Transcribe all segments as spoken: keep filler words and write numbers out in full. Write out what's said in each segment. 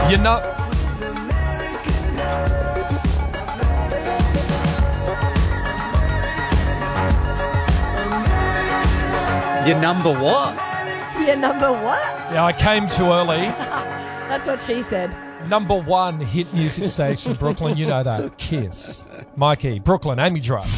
You know... Your number what? Your number what? Yeah, I came too early. That's what she said. Number one hit music station, Brooklyn. You know that. Kiss. Mikey, Brooklyn, Amy Drive.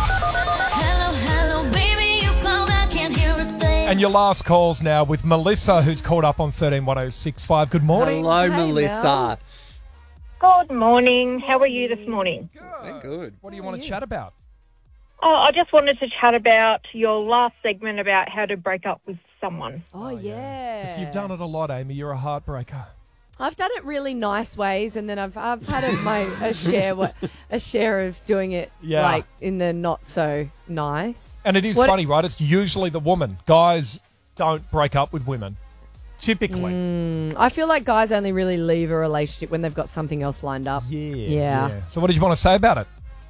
Hello, hello, baby, you called, I can't hear a thing. And your last call's now with Melissa, who's called up on thirteen one oh six five. Good morning. Hello, Hey, Melissa. Good morning. How are you this morning? Good. Good. What do you want to chat about? Oh, I just wanted to chat about your last segment about how to break up with someone. Oh, yeah. Because you've done it a lot, Amy. You're a heartbreaker. I've done it really nice ways, and then I've I've had a, my a share what a share of doing it Yeah. like in the not so nice. And it is What- funny, right? It's usually the woman. Guys don't break up with women. Typically. Mm, I feel like guys only really leave a relationship when they've got something else lined up. Yeah, Yeah. So what did you want to say about it?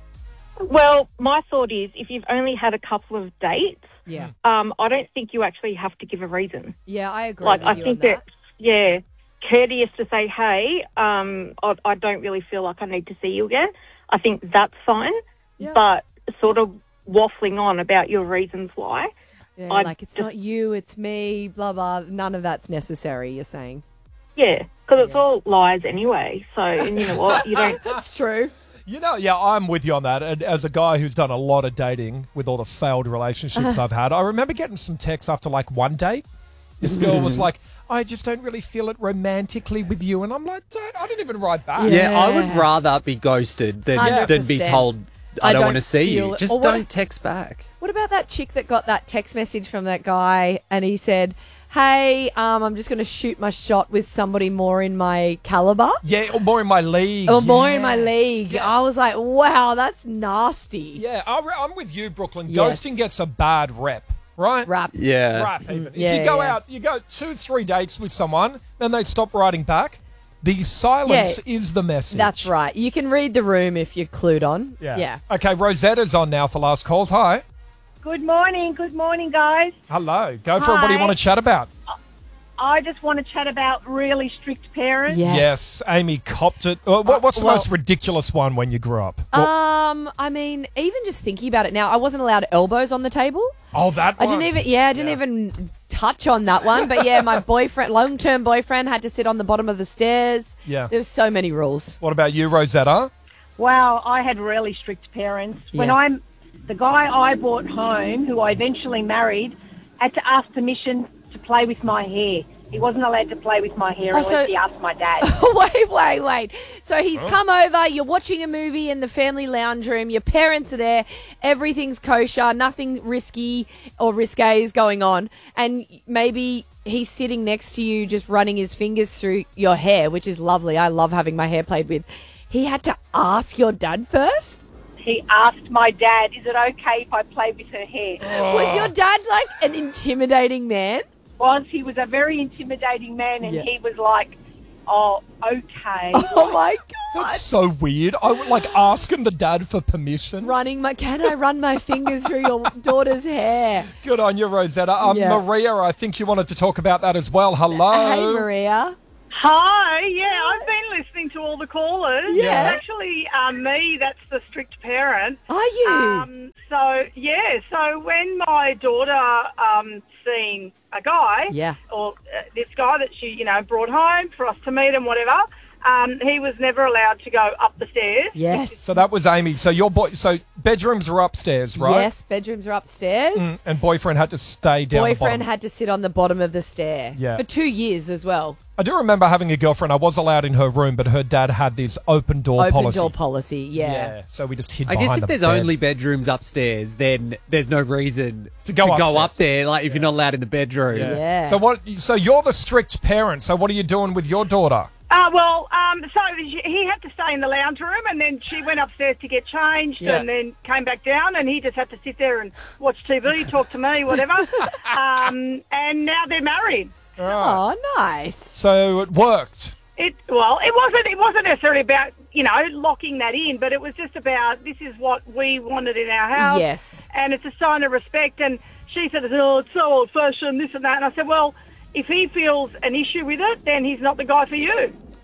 Well, my thought is if you've only had a couple of dates, Yeah, um, I don't think you actually have to give a reason. yeah, I agree. Like, with I you think on that. that, yeah, courteous to say, hey, um, I, I don't really feel like I need to see you again. I think that's fine. Yeah. But sort of waffling on about your reasons why. Yeah, I like it's just- not you, it's me. Blah blah. None of that's necessary. You're saying Yeah, because it's Yeah. all lies anyway. So, and you know what? You don't. that's true. You know, yeah, I'm with you on that. And as a guy who's done a lot of dating with all the failed relationships I've had, I remember getting some texts after like one date. This girl was like, I just don't really feel it romantically with you. And I'm like, don't, I didn't even write back. Yeah. Yeah, I would rather be ghosted than, Yeah. than be told I, I don't, don't want to see feel you. it. Just Or what- don't text back. What about that chick that got that text message from that guy and he said, hey, um, I'm just going to shoot my shot with somebody more in my caliber? Yeah, or more in my league. Or more in Yeah. my league. I was like, wow, that's nasty. Yeah, I re- I'm with you, Brooklyn. Yes. Ghosting gets a bad rep, right? Rap. Yeah. Rap, even. yeah, if you go yeah. out, you go two, three dates with someone, then they stop writing back. The silence Yeah. is the message. That's right. You can read the room if you're clued on. Yeah. Yeah. Okay, Rosetta's on now for last calls. Hi. Good morning, good morning, guys. Hello. Go for it. What do you Hi. want to chat about? I just want to chat about really strict parents. Yes. Yes, Amy copped it. Uh, what, what's the well- most ridiculous one when you grew up? What- Um, I mean, even just thinking about it now, I wasn't allowed elbows on the table. oh, that I one. didn't even, yeah, I didn't Yeah. even touch on that one. But yeah, my boyfriend, long-term boyfriend, had to sit on the bottom of the stairs. Yeah. There was so many rules. What about you, Rosetta? Wow, I had really strict parents. When Yeah. I'm the guy I brought home, who I eventually married, had to ask permission to play with my hair. He wasn't allowed to play with my hair Oh, unless so- he asked my dad. wait, wait, wait. So he's come over, you're watching a movie in the family lounge room, your parents are there, everything's kosher, nothing risky or risque is going on, and maybe he's sitting next to you just running his fingers through your hair, which is lovely. I love having my hair played with. He had to ask your dad first? He asked my dad, is it okay if I play with her hair? Was your dad like an intimidating man? Was he was a very intimidating man, and Yeah. he was like, oh, okay. Oh my God. That's so weird. I would like asking the dad for permission. Running my, can I run my fingers through your daughter's hair? Good on you, Rosetta. Um, Yeah. Maria, I think you wanted to talk about that as well. Hello. Hey, Maria. Hi, yeah, I've been listening to all the callers. Yeah. It's actually um, me that's the strict parent. Are you? Um, so, yeah, so when my daughter um, seen a guy, Yeah. or uh, this guy that she, you know, brought home for us to meet and whatever, um, he was never allowed to go up the stairs. Yes. So that was Amy. So your boy. So bedrooms are upstairs, right? Yes, bedrooms are upstairs. Mm, and boyfriend had to stay down. the Boyfriend bottom. had to sit on the bottom of the stair Yeah. for two years as well. I do remember having a girlfriend. I was allowed in her room, but her dad had this open door Open policy. door policy, yeah. Yeah. So we just hid I behind guess the if there's bed. only bedrooms upstairs, then there's no reason To go upstairs. up there. Like if you're not allowed in the bedroom. Yeah. Yeah. So what? So you're the strict parent. So what are you doing with your daughter? Uh, well, um, so he had to stay in the lounge room, and then she went upstairs to get changed, Yeah. and then came back down, and he just had to sit there and watch T V, talk to me, whatever. um, and now they're married. Oh, nice. So it worked. It well, it wasn't. It wasn't necessarily about you know locking that in, but it was just about this is what we wanted in our house. Yes. and it's a sign of respect. And she said, "Oh, it's so old-fashioned, this and that." And I said, "Well, if he feels an issue with it, then he's not the guy for you."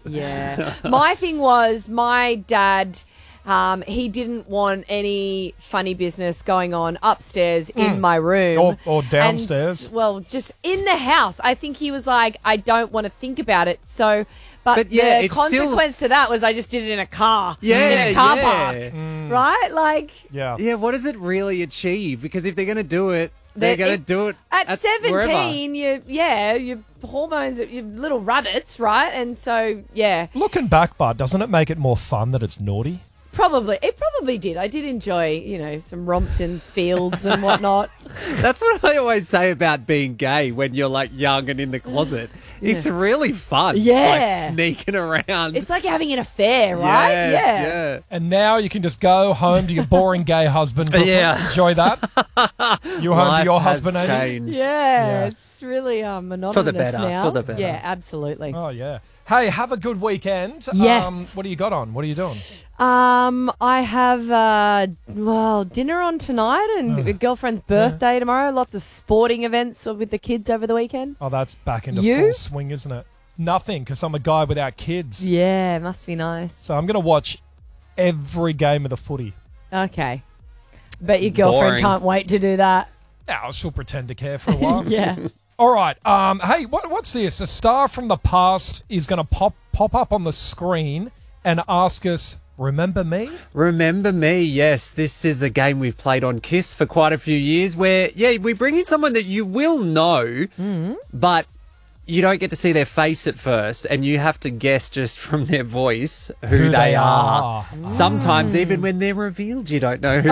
Yeah. My thing was my dad, um, he didn't want any funny business going on upstairs in my room. Or- or downstairs. And, well, just in the house. I think he was like, I don't want to think about it. So, but, But, yeah, the it's still- consequence to that was I just did it in a car. Yeah, In a car yeah. park. Right? Like, Yeah. Yeah, what does it really achieve? Because if they're going to do it, they're That going it- to do it at, at seventeen, you, yeah, your hormones, you're little rabbits, right? And so, yeah. Looking back, Bud, doesn't it make it more fun that it's naughty? Probably. It probably did. I did enjoy, you know, some romps in fields and whatnot. wherever. That's what I always say about being gay when you're like young and in the closet. It's really fun. Yeah. Like sneaking around. It's like having an affair, right? Yes, yeah. yeah. And now you can just go home to your boring gay husband. Brooklyn. Yeah. Enjoy that. You home to Life your has husband, Amy? changed. Yeah, Yeah. it's really um, monotonous For the better, now. for the better. Yeah, absolutely. Oh, yeah. Hey, have a good weekend. Yes. Um, what do you got on? What are you doing? Um, I have uh, well dinner on tonight and a girlfriend's birthday tomorrow. Lots of sporting events with the kids over the weekend. Oh, that's back into You? full swing, isn't it? Nothing, because I'm a guy without kids. Yeah, must be nice. So I'm going to watch every game of the footy. Okay, bet your girlfriend Boring. can't wait to do that. Now, she'll pretend to care for a while. Yeah. All right. Um, hey, what, what's this? A star from the past is going to pop pop up on the screen and ask us, remember me? Remember me, yes. This is a game we've played on KISS for quite a few years where, yeah, we bring in someone that you will know, but you don't get to see their face at first, and you have to guess just from their voice who, Who they, they are. are. Sometimes even when they're revealed, you don't know who.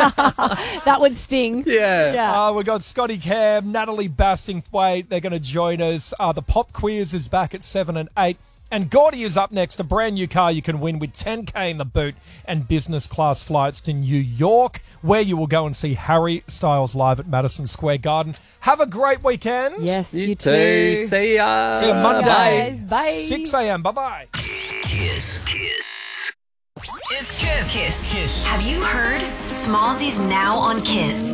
That would sting. yeah. Yeah. Uh, we've got Scotty Cam, Natalie Bassingthwaite. They're going to join us. Uh, the Pop Quiz is back at seven and eight. And Gordy is up next. A brand new car you can win with ten K in the boot and business class flights to New York, where you will go and see Harry Styles live at Madison Square Garden. Have a great weekend. Yes, you, You too. too. See ya. See you Monday. Guys, bye. six a.m. Bye-bye. Kiss. Kiss. It's Kiss. Kiss. Kiss. Have you heard? Smallsy's now on Kiss.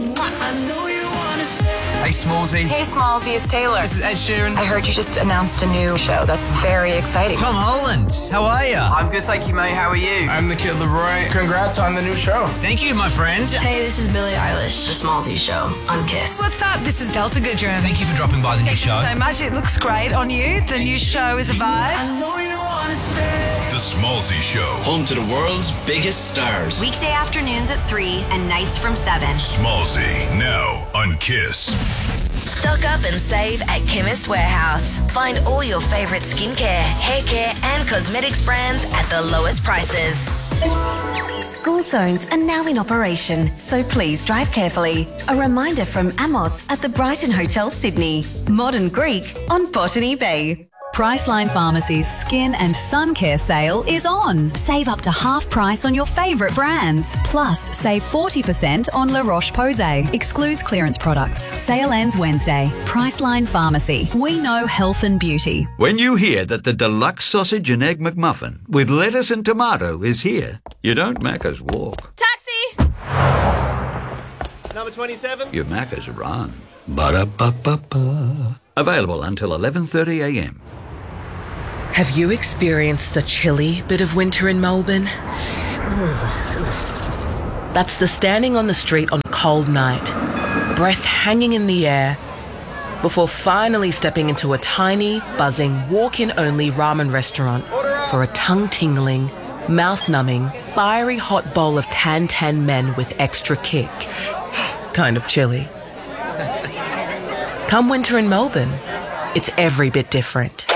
Hey, Smallsy. Hey, Smallsy, it's Taylor. This is Ed Sheeran. I heard you just announced a new show. That's very exciting. Tom Holland. How are you? I'm good, thank you, mate. How are you? I'm the Kid Leroy. Congrats on the new show. Thank you, my friend. Hey, this is Billie Eilish. The Smallsy Show on Kiss. What's up? This is Delta Goodrum. Thank you for dropping by the new Thank show. you so much. It looks great on you. The new show is a vibe. The Smallsy Show. Home to the world's biggest stars. Weekday afternoons at three and nights from seven. Smallsy, now on KISS. Stock up and save at Chemist Warehouse. Find all your favourite skincare, hair care and cosmetics brands at the lowest prices. School zones are now in operation, so please drive carefully. A reminder from Amos at the Brighton Hotel, Sydney. Modern Greek on Botany Bay. Priceline Pharmacy's Skin and Sun Care sale is on. Save up to half price on your favourite brands. Plus, save forty percent on La Roche-Posay. Excludes clearance products. Sale ends Wednesday. Priceline Pharmacy. We know health and beauty. When you hear that the deluxe sausage and egg McMuffin with lettuce and tomato is here, you don't Macca's walk. Taxi! Number twenty-seven. You Macca's run. Ba-da-ba-ba-ba. Available until eleven thirty a m. Have you experienced the chilly bit of winter in Melbourne? That's the standing on the street on a cold night, breath hanging in the air, before finally stepping into a tiny, buzzing, walk-in-only ramen restaurant for a tongue-tingling, mouth-numbing, fiery hot bowl of tan-tan men with extra kick. Kind of chilly. Come winter in Melbourne, it's every bit different.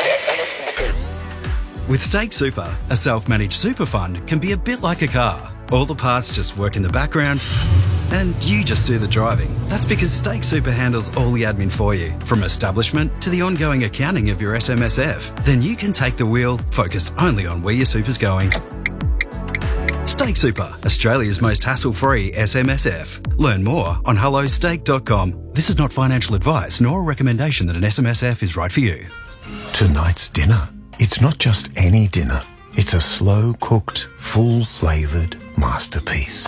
With Stake Super, a self-managed super fund can be a bit like a car. All the parts just work in the background and you just do the driving. That's because Stake Super handles all the admin for you, from establishment to the ongoing accounting of your S M S F. Then you can take the wheel, focused only on where your super's going. Stake Super, Australia's most hassle-free S M S F. Learn more on hello stake dot com. This is not financial advice nor a recommendation that an S M S F is right for you. Tonight's dinner. It's not just any dinner. It's a slow-cooked, full-flavoured masterpiece.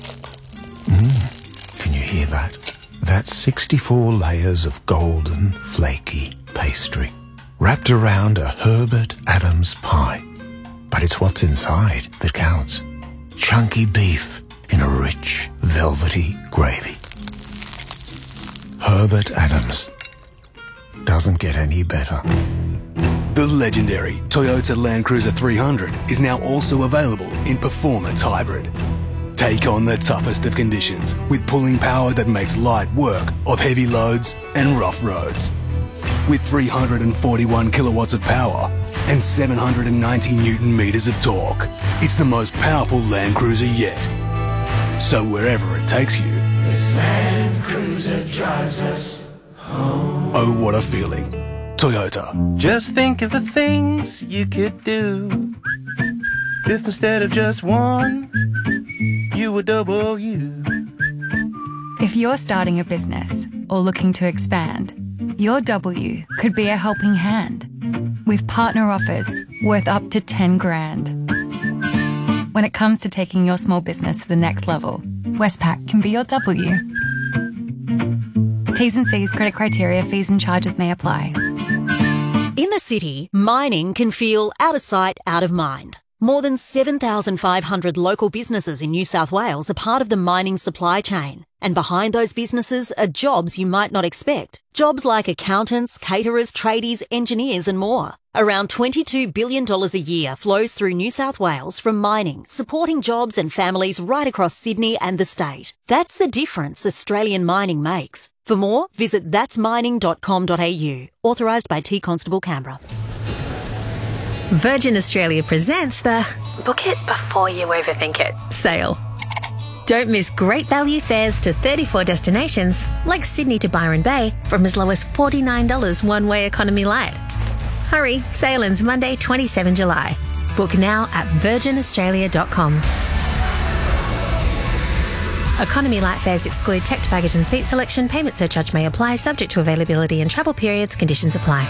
Mmm, can you hear that? That's sixty-four layers of golden, flaky pastry. wrapped around a Herbert Adams pie. But it's what's inside that counts. Chunky beef in a rich, velvety gravy. Herbert Adams. Doesn't get any better. The legendary Toyota Land Cruiser three hundred is now also available in Performance Hybrid. Take on the toughest of conditions with pulling power that makes light work of heavy loads and rough roads. With three hundred forty-one kilowatts of power and seven hundred ninety newton meters of torque, it's the most powerful Land Cruiser yet. So wherever it takes you, this Land Cruiser drives us home. Oh, what a feeling. Toyota. Just think of the things you could do if instead of just one, you were double you. If you're starting a business or looking to expand, your W could be a helping hand with partner offers worth up to ten grand. When it comes to taking your small business to the next level, Westpac can be your W. T's and C's, credit criteria, fees and charges may apply. In the city, mining can feel out of sight, out of mind. More than seven thousand five hundred local businesses in New South Wales are part of the mining supply chain. And behind those businesses are jobs you might not expect. Jobs like accountants, caterers, tradies, engineers and more. Around twenty-two billion dollars a year flows through New South Wales from mining, supporting jobs and families right across Sydney and the state. That's the difference Australian mining makes. For more, visit thats mining dot com dot a u. Authorised by T Constable Canberra. Virgin Australia presents the Book It Before You Overthink It sale. Don't miss great value fares to thirty-four destinations, like Sydney to Byron Bay, from as low as forty-nine dollars one-way economy light. Hurry, sale ends Monday, the twenty-seventh of July. Book now at virgin australia dot com. Economy light fares exclude checked baggage and seat selection. Payment surcharge may apply, subject to availability and travel periods. Conditions apply.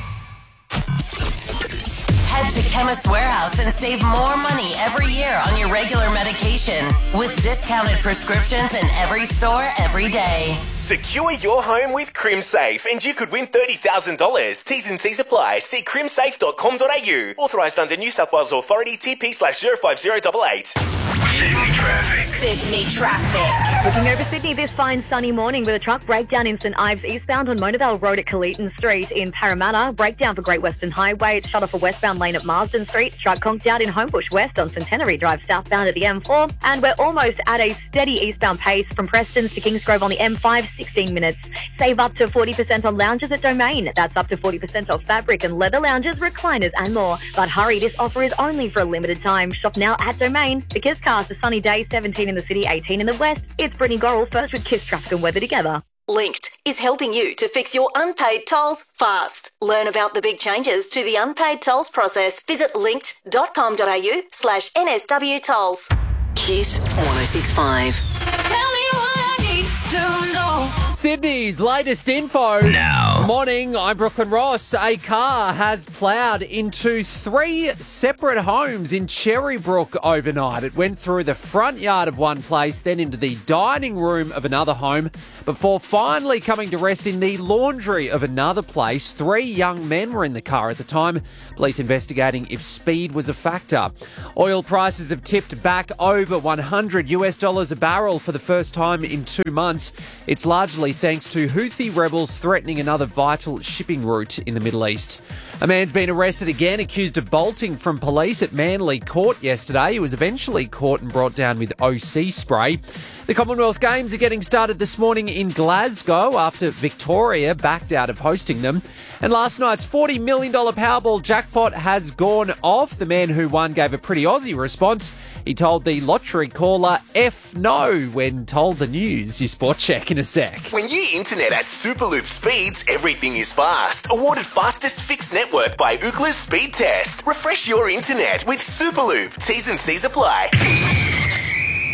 Head to Chemist Warehouse and save more money every year on your regular medication with discounted prescriptions in every store every day. Secure your home with CrimSafe and you could win thirty thousand dollars. T's and C's apply. See crim safe dot com dot a u. Authorised under New South Wales Authority T P slash zero five zero eight eight. Sydney traffic. Sydney traffic. Looking over Sydney this fine sunny morning with a truck breakdown in St Ives eastbound on Monavale Road at Colleton Street in Parramatta. Breakdown for Great Western Highway. Shut off a westbound lane at Marsden Street. Truck conked out in Homebush West on Centenary Drive southbound at the M four. And we're almost at a steady eastbound pace from Preston to Kingsgrove on the M five, sixteen minutes. Save up to forty percent on lounges at Domain. That's up to forty percent off fabric and leather lounges, recliners and more. But hurry, this offer is only for a limited time. Shop now at Domain. The Kiss Cast, a sunny day, seventeen in the city, eighteen in the west. It's Brittany Gorrell, first with Kiss Traffic and Weather together. Linked is helping you to fix your unpaid tolls fast. Learn about the big changes to the unpaid tolls process. Visit linkt dot com dot a u slash N S W tolls. Kiss one oh six point five. Sydney's latest info. Now. Morning, I'm Brooklyn Ross. A car has ploughed into three separate homes in Cherrybrook overnight. It went through the front yard of one place, then into the dining room of another home, before finally coming to rest in the laundry of another place. Three young men were in the car at the time. Police investigating if speed was a factor. Oil prices have tipped back over one hundred US dollars a barrel for the first time in two months. It's largely thanks to Houthi rebels threatening another vital shipping route in the Middle East. A man's been arrested again, accused of bolting from police at Manly Court yesterday. He was eventually caught and brought down with O C spray. The Commonwealth Games are getting started this morning in Glasgow after Victoria backed out of hosting them. And last night's forty million dollars Powerball jackpot has gone off. The man who won gave a pretty Aussie response. He told the lottery caller F no when told the news. Your sport check in a sec. When you internet at Superloop speeds, everything is fast. Awarded fastest fixed network by Ookla's Speed Test. Refresh your internet with Superloop. T's and C's apply.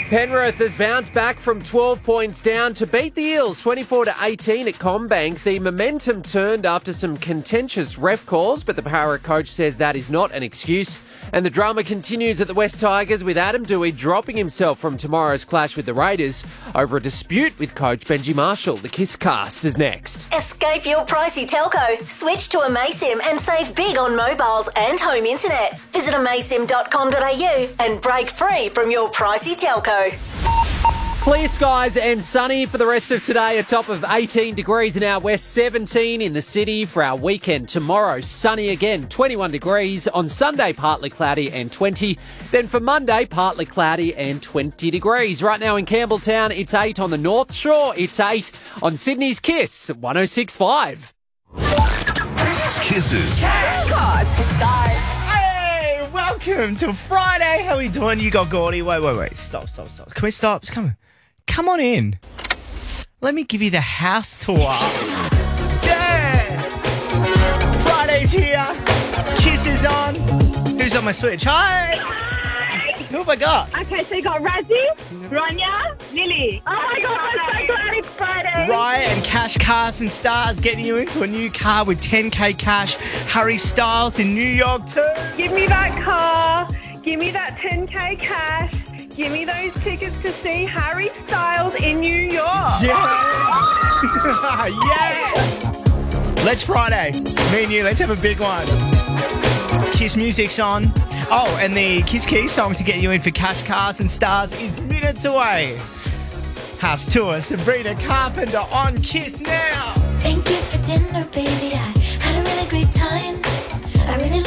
Penrith has bounced back from twelve points down to beat the Eels twenty-four to eighteen at CommBank. The momentum turned after some contentious ref calls, but the Para coach says that is not an excuse. And the drama continues at the West Tigers with Adam Doueihi dropping himself from tomorrow's clash with the Raiders over a dispute with coach Benji Marshall. The Kiss Cast is next. Escape your pricey telco. Switch to Amaysim and save big on mobiles and home internet. Visit amaysim dot com dot a u and break free from your pricey telco. Clear skies and sunny for the rest of today. A top of eighteen degrees in our west, seventeen in the city for our weekend. Tomorrow, sunny again, twenty-one degrees. On Sunday, partly cloudy and twenty. Then for Monday, partly cloudy and twenty degrees. Right now in Campbelltown, it's eight on the North Shore. It's eight on Sydney's Kiss, one oh six point five. Kisses. Cause stars. Hey, welcome to Friday. How we doing? You got Gordy. Wait, wait, wait. Stop, stop, stop. Can we stop? Just come on. Come on in. Let me give you the house tour. Yeah! Friday's here. Kiss is on. Who's on my switch? Hi! Who have I got? Okay, so you got Razzie, Rania, Lily. Oh my god, I'm so glad it's Friday. Right, and Cash Cars and Stars getting you into a new car with ten K cash. Harry Styles in New York too. Give me that car. Give me that ten K cash. Give me those tickets to see Harry Styles in New York. Yeah! Yeah! Let's Friday. Me and you, let's have a big one. Kiss music's on. Oh, and the Kiss Keys song to get you in for Cash Cars and Stars is minutes away. House tour, Sabrina Carpenter on Kiss now. Thank you for dinner, baby.